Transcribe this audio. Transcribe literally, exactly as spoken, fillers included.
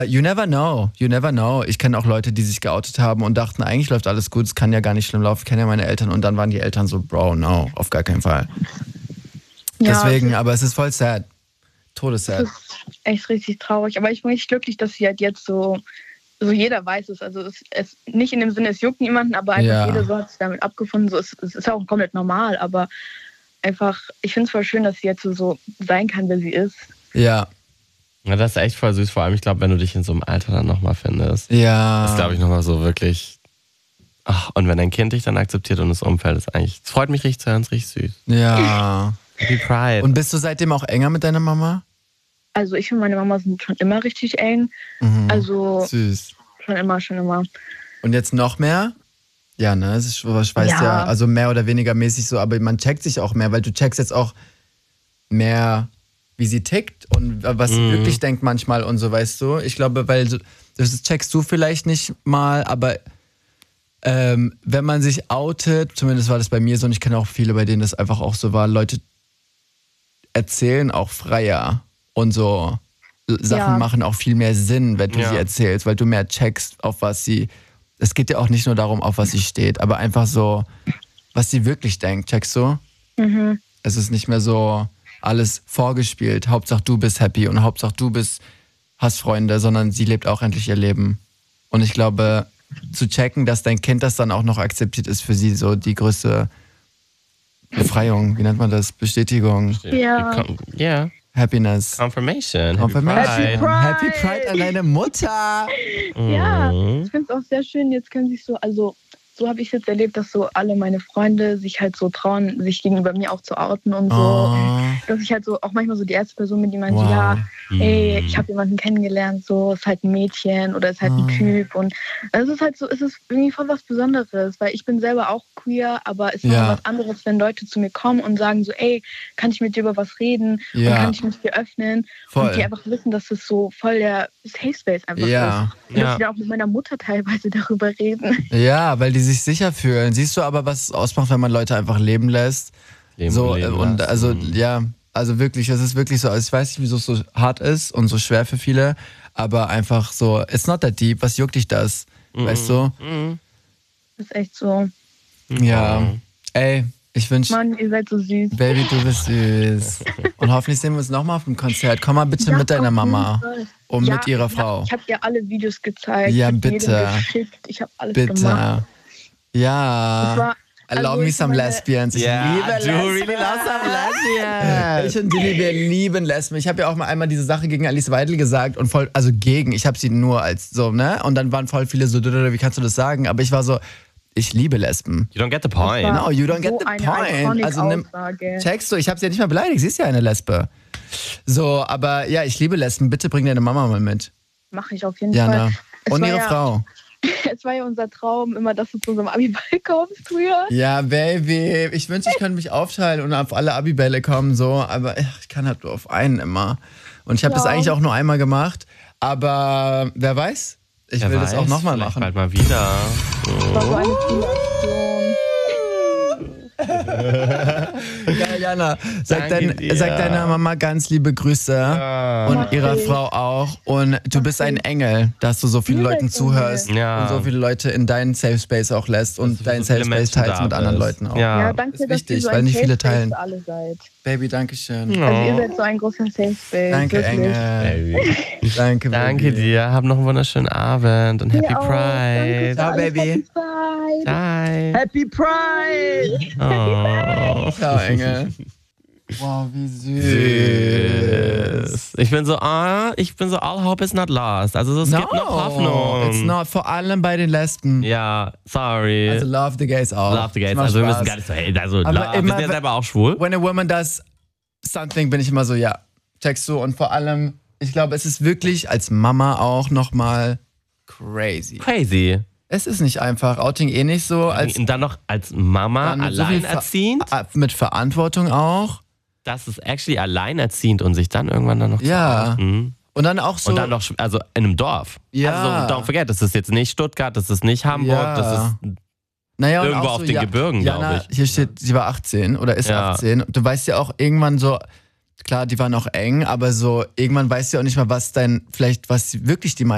You never know, you never know. Ich kenne auch Leute, die sich geoutet haben und dachten, eigentlich läuft alles gut, es kann ja gar nicht schlimm laufen, ich kenne ja meine Eltern und dann waren die Eltern so, Bro, no, auf gar keinen Fall. Ja, deswegen, aber es ist voll sad. Todessad. Das ist echt richtig traurig, aber ich bin richtig glücklich, dass sie halt jetzt so, so jeder weiß es, also es, es nicht in dem Sinne, es juckt niemanden, aber einfach ja. jeder so hat sich damit abgefunden, so, es, es ist auch komplett normal, aber einfach, ich finde es voll schön, dass sie jetzt so, so sein kann, wer sie ist. Ja. Ja, das ist echt voll süß. Vor allem, ich glaube, wenn du dich in so einem Alter dann nochmal findest. Ja. Das glaube ich nochmal so wirklich. Ach, und wenn dein Kind dich dann akzeptiert und das Umfeld ist eigentlich. Es freut mich richtig zu hören, es ist richtig süß. Ja. Happy Pride. Und bist du seitdem auch enger mit deiner Mama? Also ich und meine Mama sind schon immer richtig eng. Mhm. Also süß. Schon immer, schon immer. Und jetzt noch mehr? Ja, ne? Es ist, ich weiß ja. ja, also mehr oder weniger mäßig so, aber man checkt sich auch mehr, weil du checkst jetzt auch mehr, wie sie tickt und was mhm. sie wirklich denkt manchmal und so, weißt du. Ich glaube, weil du, das checkst du vielleicht nicht mal, aber ähm, wenn man sich outet, zumindest war das bei mir so und ich kenne auch viele, bei denen das einfach auch so war, Leute erzählen auch freier und so Sachen ja. machen auch viel mehr Sinn, wenn du ja. sie erzählst, weil du mehr checkst, auf was sie, es geht ja auch nicht nur darum, auf was sie steht, aber einfach so, was sie wirklich denkt, checkst du? Mhm. Es ist nicht mehr so alles vorgespielt, Hauptsache du bist happy und Hauptsache du bist, hast Freunde, sondern sie lebt auch endlich ihr Leben. Und ich glaube, zu checken, dass dein Kind das dann auch noch akzeptiert, ist für sie so die größte Befreiung, wie nennt man das? Bestätigung. Ja. Ja. Happiness. Confirmation. Confirmation. Happy Pride. Happy Pride an deine Mutter. Ja, ich finde es auch sehr schön. Jetzt können sich so, also so habe ich es jetzt erlebt, dass so alle meine Freunde sich halt so trauen, sich gegenüber mir auch zu outen und so. Oh. Dass ich halt so auch manchmal so die erste Person bin, die meint, Wow. ja, ey, ich habe jemanden kennengelernt, so ist halt ein Mädchen oder ist halt ein Oh. Typ. Und es ist halt so, es ist irgendwie voll was Besonderes, weil ich bin selber auch queer, aber es ist Ja. noch was anderes, wenn Leute zu mir kommen und sagen so, ey, kann ich mit dir über was reden? Ja. Und kann ich mich dir öffnen? Voll. Und die einfach wissen, dass es so voll der Safe Space einfach Ja. ist. Und dass Ja. ich dann auch mit meiner Mutter teilweise darüber reden. Ja, weil die sich sicher fühlen. Siehst du aber, was es ausmacht, wenn man Leute einfach leben lässt? Leben so leben und lassen. also ja, also wirklich, es ist wirklich so, also ich weiß nicht, wieso es so hart ist und so schwer für viele, aber einfach so, it's not that deep, was juckt dich das? Mhm. Weißt du? Mhm. Das ist echt so. Ja. Ey, ich wünsche, Mann, ihr seid so süß. Baby, du bist süß. Und hoffentlich sehen wir uns nochmal auf dem Konzert. Komm mal bitte Ja, mit deiner auf Mama jeden Fall. und Ja, mit ihrer ja, Frau. Ich habe dir alle Videos gezeigt. Ja, ich hab bitte. jedem geschickt. Ich habe alles gemacht. Bitte. Ja. Das war, I love also me ich some meine- lesbians. Ich Ja, liebe du Lesben. really love some lesbians. Ich und Dilly, wir lieben Lesben. Ich habe ja auch mal einmal diese Sache gegen Alice Weidel gesagt und voll, also gegen, ich habe sie nur als so, ne? Und dann waren voll viele so, wie kannst du das sagen? Aber ich war so, ich liebe Lesben. You don't get the point. war No, you don't get so the eine point. iconic Also nimm, Aussage. checkst du, ich habe sie ja nicht mal beleidigt, sie ist ja eine Lesbe. So, aber ja, ich liebe Lesben. Bitte bring deine Mama mal mit. Mache ich auf jeden Jana. Fall. Es Und war ihre ja, Frau. Es war ja unser Traum, immer, dass du zu unserem Abiball kommst früher. Ja, Baby. Ich wünschte, ich könnte mich aufteilen und auf alle Abibälle kommen, so. Aber ich kann halt nur auf einen immer. Und ich habe Ja. das eigentlich auch nur einmal gemacht. Aber wer weiß? Ich Wer will das weiß, auch nochmal vielleicht machen. Bald mal wieder. Das war so eine coole Aktion. Ja, Jana, sag, Danke dein, dir. sag deiner Mama ganz liebe Grüße Ja. und Mach ihrer ich. Frau auch. Und du bist ein Engel, dass du so viele Ja, Leuten Engel. zuhörst Ja. und so viele Leute in deinen Safe Space auch lässt und du deinen so viele Safe Space Menschen teilst da mit anderen bist. Leuten auch. Ja. Ja, danke, ist dass wichtig, ihr so weil ein nicht Safe viele Space teilen. für alle seid. Baby, danke schön. Ja. Also ihr seid so ein großer Safe Space. Danke, wirklich. Engel. Baby. Danke, Danke Baby. dir. Hab noch einen wunderschönen Abend und Happy Dir auch. Danke Pride. für Ciao, alles. Baby. Happy Pride. Bye. Happy Pride! Oh. Ciao, Engel. Wow, wie süß. Süß. Ich bin so, ah, ich bin so, all hope is not lost. Also es gibt noch Hoffnung. It's not. Vor allem bei den Lesben. Ja, sorry. Also love the gays auch. Love the gays. Macht Also wir Spaß. müssen gar nicht so, hey, also Aber love. Wir immer, sind ja selber auch schwul. When a woman does something, bin ich immer so, ja, checkst du. Und vor allem, ich glaube, es ist wirklich als Mama auch nochmal crazy. Crazy. Es ist nicht einfach. Outing eh nicht so. Als Und dann noch als Mama dann mit so viel alleinerziehend. Ver mit Verantwortung auch. Das ist actually alleinerziehend und sich dann irgendwann dann noch zu Ja. outen. Und dann auch so. Und dann noch, also in einem Dorf. Ja. Also don't forget, das ist jetzt nicht Stuttgart, das ist nicht Hamburg, Ja. das ist Naja, und irgendwo auch auf so, den ja, Gebirgen, Jana, glaube ich. hier steht, sie war achtzehn oder ist Ja. achtzehn. Du weißt ja auch irgendwann so, klar, die waren auch eng, aber so irgendwann weißt du ja auch nicht mal, was dein, vielleicht, was wirklich die